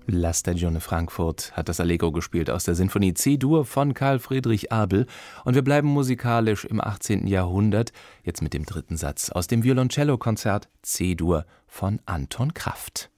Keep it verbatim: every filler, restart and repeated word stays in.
La Stagione Frankfurt hat das Allegro gespielt aus der Sinfonie C-Dur von Carl Friedrich Abel. Und wir bleiben musikalisch im achtzehnten Jahrhundert, jetzt mit dem dritten Satz aus dem Violoncello-Konzert C-Dur von Anton Kraft.